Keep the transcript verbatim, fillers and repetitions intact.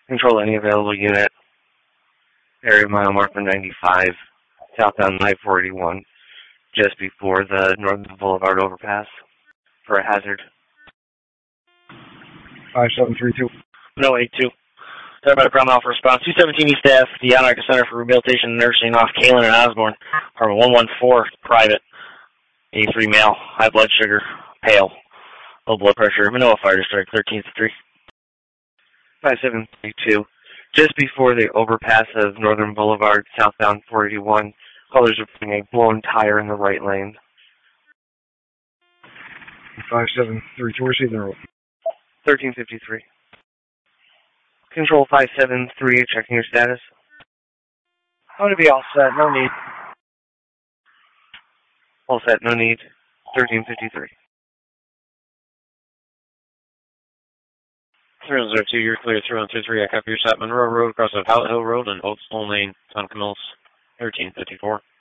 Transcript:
Control any available unit. Area mile marker ninety-five, southbound I four eighty-one, just before the Northern Boulevard overpass for a hazard. five seven three two. No eight two. Sorry about a ground alpha response. two seventeen East F, the Anarcha Center for Rehabilitation and Nursing off Kalen and Osborne. Apartment one one four, private. eighty-three male, high blood sugar, pale, low blood pressure. Manoa Fire District, thirteen three. five seven three two. Just before the overpass of Northern Boulevard, southbound four eighty-one, callers are putting a blown tire in the right lane. five seven three two, receiving roll. thirteen fifty-three. Control five seven three, checking your status. I'm going to be all set, no need. All set, no need. thirteen fifty-three. three one zero two, you're clear. three one two three, I copy your sat Monroe Road, across of Howlett Hill Road and Oaks Hole Lane, Town Camillus, thirteen fifty-four.